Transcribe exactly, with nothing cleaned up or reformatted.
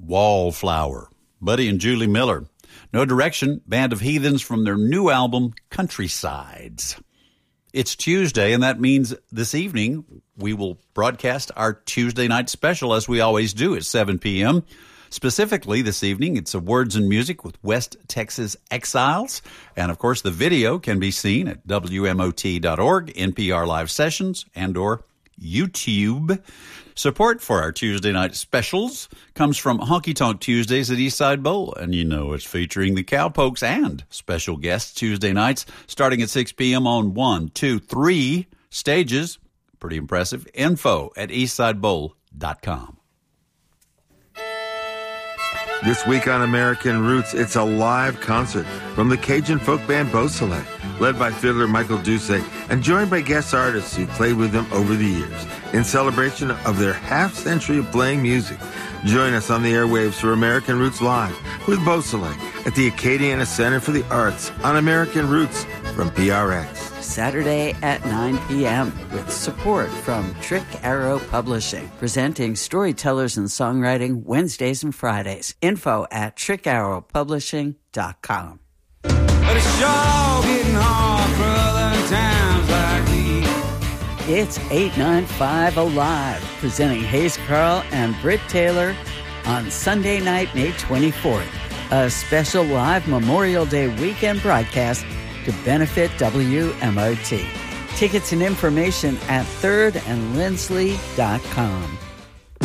Wallflower, Buddy and Julie Miller. No Direction, Band of Heathens from their new album, Countrysides. It's Tuesday, and that means this evening we will broadcast our Tuesday night special, as we always do, at seven p.m. Specifically, this evening, it's a Words and Music with West Texas Exiles. And, of course, the video can be seen at W M O T dot org, N P R Live Sessions, and or YouTube. Support for our Tuesday night specials comes from Honky Tonk Tuesdays at Eastside Bowl. And you know it's featuring the Cowpokes and special guests Tuesday nights starting at six p.m. on one, two, three stages. Pretty impressive. Info at eastside bowl dot com. This week on American Roots, it's a live concert from the Cajun folk band Beausoleil, led by fiddler Michael Doucet, and joined by guest artists who played with them over the years. In celebration of their half-century of playing music, join us on the airwaves for American Roots Live with Beausoleil at the Acadiana Center for the Arts on American Roots from P R X. Saturday at nine p.m. with support from Trick Arrow Publishing, presenting storytellers and songwriting Wednesdays and Fridays. Info at trick arrow publishing dot com. But it's sure getting hard for other times like these. It's eight ninety-five Alive, presenting Hayes Carl and Britt Taylor on Sunday night, May twenty-fourth. A special live Memorial Day weekend broadcast to benefit W M O T. Tickets and information at third and lindsley dot com.